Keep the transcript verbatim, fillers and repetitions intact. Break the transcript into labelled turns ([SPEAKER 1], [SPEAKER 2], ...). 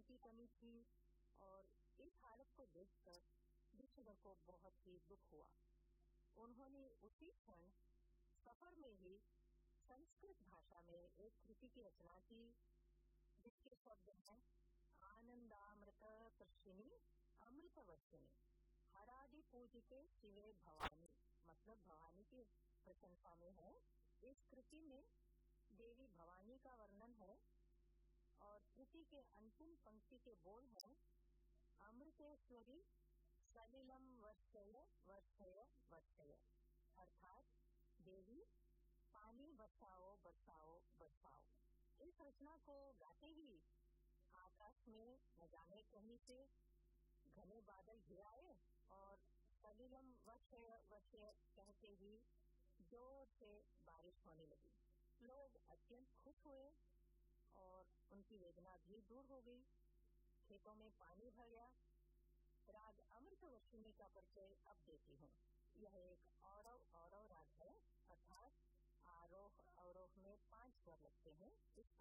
[SPEAKER 1] की कमी थी और इस हालत को देखकर युधिष्ठिर को बहुत ही दुख हुआ। उन्होंने उसी क्षण सफर में ही संस्कृत भाषा में एक कृति की रचना की, जिसके शब्द हैं आनंदामृत प्रशिनी अमृत वर्षिणी हरादि पूजिते शिवे भवानी, मतलब भवानी की प्रशंसा में है। इस कृति में देवी भवानी का वर्णन है और कृति के अंतिम पंक्ति के बोल हैं अमृतेश्वरी सलिलम वर्षय वर्षय वर्षय, अर्थात देवी पानी बरसाओ बरसाओ बरसाओ। इस रचना को गाते ही आकाश में न जाने कहीं से घने बादल घिर आए और सलिलम वर्षय वर्षय कहते ही जोर से बारिश होने लगी। लोग अत्यंत खुश हुए और उनकी वेदना भी दूर हो गई। खेतों में पानी भर गया। राग अमृत वर्षिणी का परिचय अब देती हूँ। यह एक औरव औरव राग है, अर्थात आरोह अवरोह में पांच स्वर लगते हैं। इस